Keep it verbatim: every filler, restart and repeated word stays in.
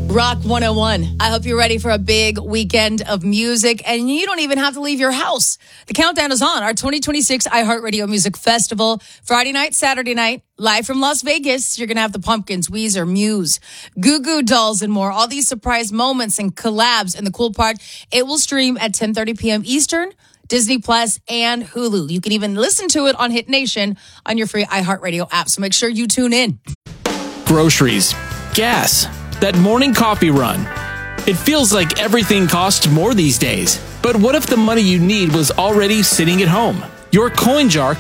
Rock one oh one. I hope you're ready for a big weekend of music, and you don't even have to leave your house. The countdown is on. Our twenty twenty-six iHeartRadio Music Festival. Friday night, Saturday night, live from Las Vegas. You're going to have the Pumpkins, Weezer, Muse, Goo Goo Dolls, and more. All these surprise moments and collabs. And the cool part, it will stream at ten thirty p.m. Eastern, Disney Plus, and Hulu. You can even listen to it on Hit Nation on your free iHeartRadio app. So make sure you tune in. Groceries, gas, that morning coffee run. It feels like everything costs more these days. But what if the money you need was already sitting at home? Your coin jar